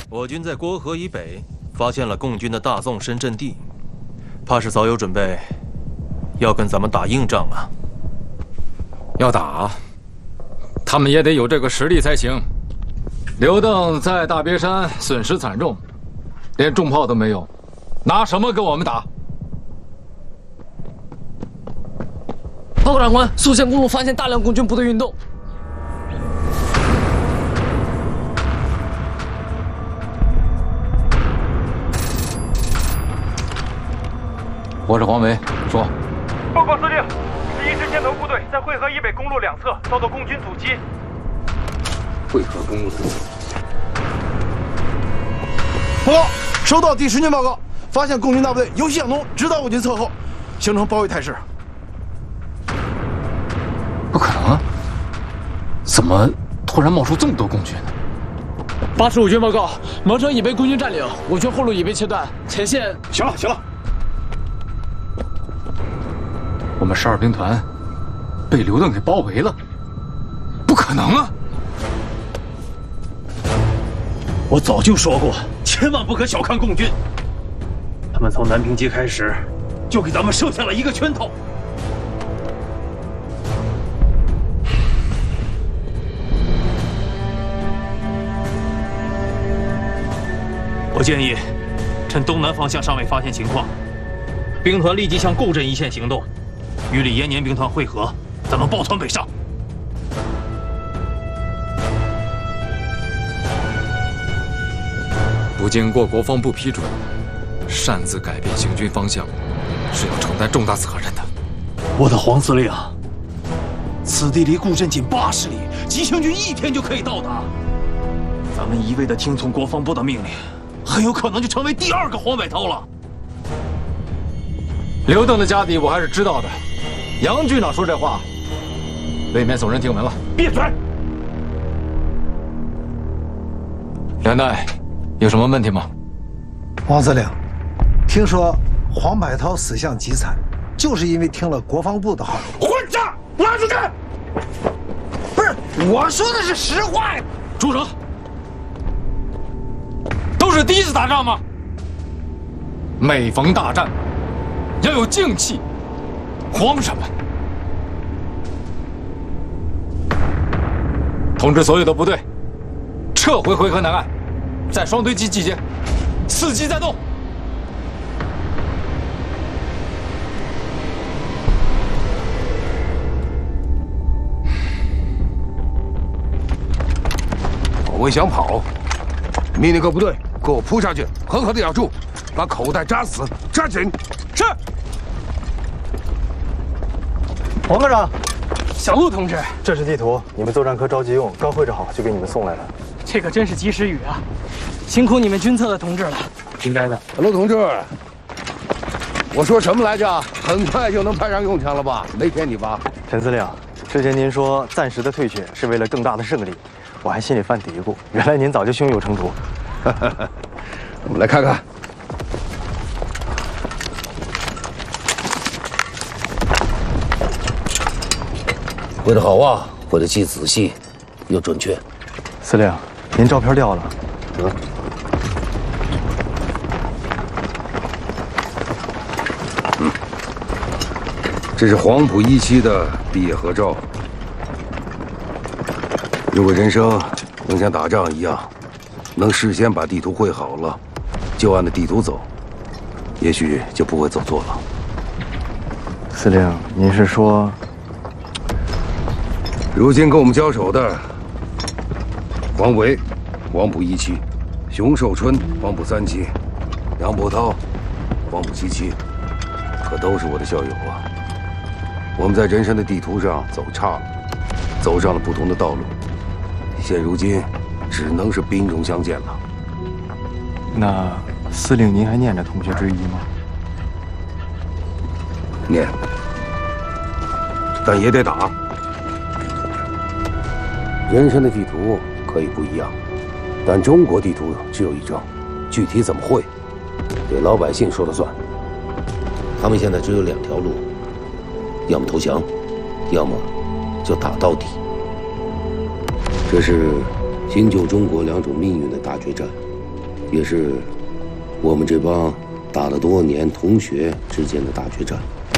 我军在郭河以北发现了共军的大纵深阵地，怕是早有准备，要跟咱们打硬仗啊！ 要打，他们也得有这个实力才行。刘邓在大别山损失惨重，连重炮都没有，拿什么跟我们打？ 报告长官，宿县公路发现大量共军部队运动。 我是黄维，说。 报告司令，11支箭头部队在会河以北公路两侧遭到共军阻击。 会河公路。 报告，收到第10军报告，发现共军大部队由西向东直捣我军侧后，形成包围态势。 不可能啊！怎么突然冒出这么多共军呢 ？85军报告，蒙城已被共军占领，我军后路已被切断，前线…… 行了， 我们12兵团被刘邓给包围了，不可能啊！ 我早就说过，千万不可小看共军。他们从南平街开始，就给咱们设下了一个圈套。我建议，趁东南方向尚未发现情况，兵团立即向构镇一线行动，与李延年兵团会合，咱们抱团北上。 不经过国防部批准，擅自改变行军方向，是要承担重大责任的。 我的黄司令，此地离固镇仅80里，急行军1天就可以到达。咱们一味的听从国防部的命令，很有可能就成为第2个黄百韬了。 刘邓的家底我还是知道的，杨局长说这话，未免耸人听闻了。 闭嘴！ 连带，有什么问题吗？ 王司令，听说黄百韬死相极惨，就是因为听了国防部的号。 混账！拉出去！ 不是，我说的是实话呀！ 住手！都是第一次打仗吗？每逢大战，要有静气，慌什么？通知所有的部队，撤回回河南岸，在双堆集集结，4机再动。 我也想跑，命令各部队给我扑下去，狠狠地咬住，把口袋扎死，扎紧。 是。 黄科长，小陆同志，这是地图，你们作战科着急用，刚绘制好就给你们送来了。 这可真是及时雨啊！辛苦你们军策的同志了。 应该的。 陆同志，我说什么来着？很快就能派上用场了吧？没骗你吧？ 陈司令，之前您说暂时的退却是为了更大的胜利，我还心里犯嘀咕，原来您早就胸有成竹。 我们来看看。 绘得好啊，绘得既仔细又准确。 司令，您照片掉了。 这是黄埔1期的毕业合照。如果人生能像打仗一样，能事先把地图绘好了，就按着地图走，也许就不会走错了。 司令，您是说， 如今跟我们交手的黄维，黄埔1期；熊寿春，黄埔3期；杨伯涛，黄埔7期，可都是我的校友啊。我们在人生的地图上走岔了，走上了不同的道路，现如今只能是兵戎相见了。 那司令您还念着同学之谊吗？ 念，但也得打。人生的地图可以不一样，但中国地图只有一张，具体怎么绘，得老百姓说了算。 他们现在只有2条路，要么投降，要么就打到底。这是新旧中国2种命运的大决战。 也是我们这帮打了多年同学之间的大决战。